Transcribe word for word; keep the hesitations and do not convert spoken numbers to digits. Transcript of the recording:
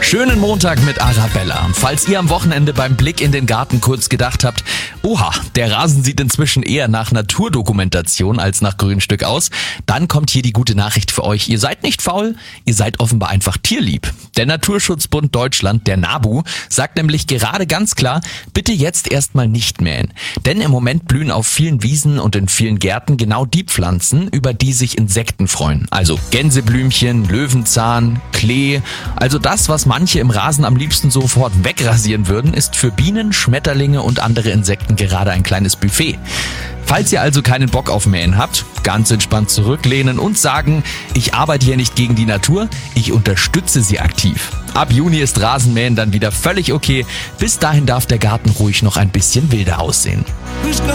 Schönen Montag mit Arabella. Falls ihr am Wochenende beim Blick in den Garten kurz gedacht habt, oha, der Rasen sieht inzwischen eher nach Naturdokumentation als nach Grünstück aus, dann kommt hier die gute Nachricht für euch. Ihr seid nicht faul, ihr seid offenbar einfach tierlieb. Der Naturschutzbund Deutschland, der NABU, sagt nämlich gerade ganz klar, bitte jetzt erstmal nicht mähen. Denn im Moment blühen auf vielen Wiesen und in vielen Gärten genau die Pflanzen, über die sich Insekten freuen. Also Gänseblümchen, Löwenzahn, Klee, also das, was manche im Rasen am liebsten sofort wegrasieren würden, ist für Bienen, Schmetterlinge und andere Insekten gerade ein kleines Buffet. Falls ihr also keinen Bock auf Mähen habt, ganz entspannt zurücklehnen und sagen, ich arbeite hier nicht gegen die Natur, ich unterstütze sie aktiv. Ab Juni ist Rasenmähen dann wieder völlig okay. Bis dahin darf der Garten ruhig noch ein bisschen wilder aussehen.